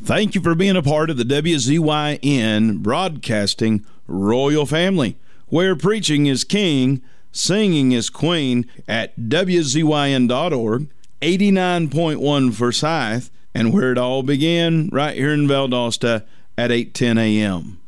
Thank you for being a part of the WZYN Broadcasting Royal Family, where preaching is king, singing is queen, at WZYN.org, 89.1 Forsyth, and where it all began, right here in Valdosta at 8:10 a.m.